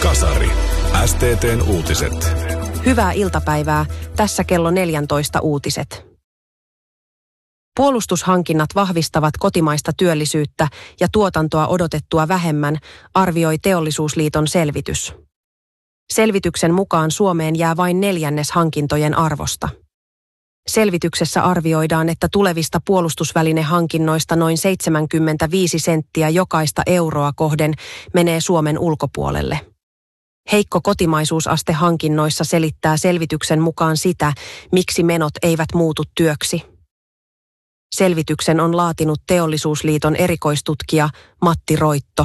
Kasari. STT:n uutiset. Hyvää iltapäivää. Tässä kello 14 uutiset. Puolustushankinnat vahvistavat kotimaista työllisyyttä ja tuotantoa odotettua vähemmän, arvioi Teollisuusliiton selvitys. Selvityksen mukaan Suomeen jää vain 1/4 hankintojen arvosta. Selvityksessä arvioidaan, että tulevista puolustusvälinehankinnoista noin 75 senttiä jokaista euroa kohden menee Suomen ulkopuolelle. Heikko kotimaisuusaste hankinnoissa selittää selvityksen mukaan sitä, miksi menot eivät muutu työksi. Selvityksen on laatinut Teollisuusliiton erikoistutkija Matti Roitto.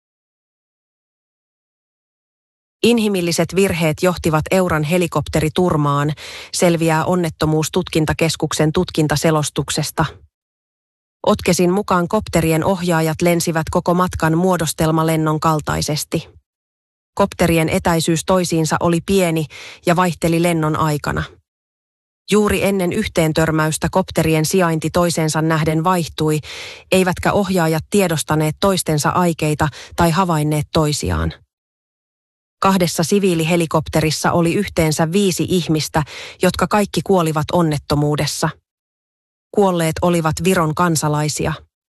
Inhimilliset virheet johtivat Euran helikopteriturmaan, selviää Onnettomuustutkintakeskuksen tutkintaselostuksesta. Otkesin mukaan kopterien ohjaajat lensivät koko matkan muodostelmalennon kaltaisesti. Kopterien etäisyys toisiinsa oli pieni ja vaihteli lennon aikana. Juuri ennen yhteentörmäystä kopterien sijainti toiseensa nähden vaihtui, eivätkä ohjaajat tiedostaneet toistensa aikeita tai havainneet toisiaan. 2 siviilihelikopterissa oli yhteensä 5 ihmistä, jotka kaikki kuolivat onnettomuudessa. Kuolleet olivat Viron kansalaisia.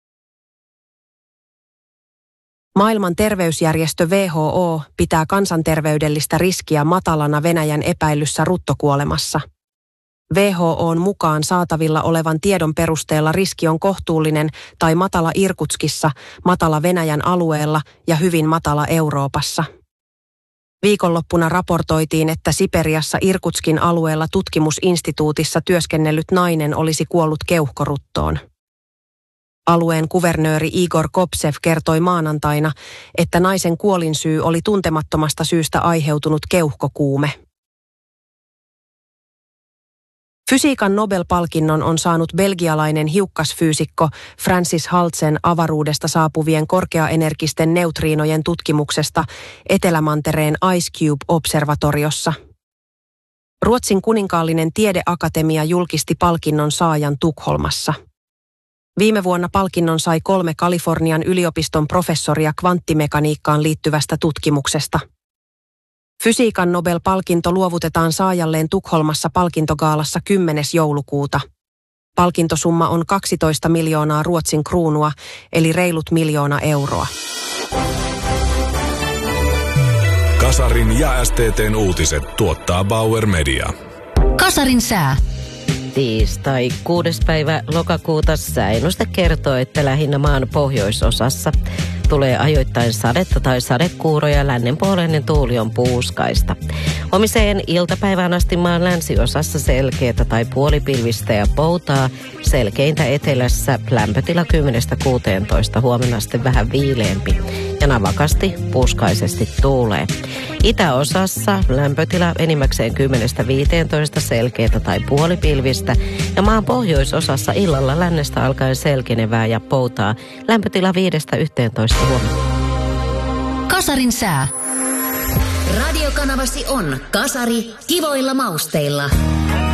Maailman terveysjärjestö WHO pitää kansanterveydellistä riskiä matalana Venäjän epäillyssä ruttokuolemassa. WHO:n mukaan saatavilla olevan tiedon perusteella riski on kohtuullinen tai matala Irkutskissa, matala Venäjän alueella ja hyvin matala Euroopassa. Viikonloppuna raportoitiin, että Siperiassa Irkutskin alueella tutkimusinstituutissa työskennellyt nainen olisi kuollut keuhkoruttoon. Alueen kuvernööri Igor Kopsev kertoi maanantaina, että naisen kuolinsyy oli tuntemattomasta syystä aiheutunut keuhkokuume. Fysiikan Nobel-palkinnon on saanut belgialainen hiukkasfyysikko Francis Haltsen avaruudesta saapuvien korkeaenergisten neutriinojen tutkimuksesta Etelämantereen Ice Cube-observatoriossa. Ruotsin kuninkaallinen tiedeakatemia julkisti palkinnon saajan Tukholmassa. Viime vuonna palkinnon sai 3 Kalifornian yliopiston professoria kvanttimekaniikkaan liittyvästä tutkimuksesta. Fysiikan Nobel-palkinto luovutetaan saajalleen Tukholmassa palkintogaalassa 10. joulukuuta. Palkintosumma on 12 miljoonaa Ruotsin kruunua, eli reilut 1 miljoona euroa. Kasarin ja STT:n uutiset tuottaa Bauer Media. Kasarin sää. Tiistai 6. päivä lokakuuta sääennuste kertoo, että lähinnä maan pohjoisosassa tulee ajoittain sadetta tai sadekuuroja, lännenpuoleinen tuuli on puuskaista. Huomiseen iltapäivään asti maan länsiosassa selkeätä tai puolipilvistä ja poutaa, selkeintä etelässä lämpötila 10-16, huomenna sitten vähän viileempi ja navakasti puuskaisesti tuulee. Itäosassa lämpötila enimmäkseen 10-15, selkeätä tai puolipilvistä ja maan pohjoisosassa illalla lännestä alkaen selkenevää ja poutaa, lämpötila 5-11 huomenna. Kasarin sää. Radiokanavasi on Kasari kivoilla mausteilla.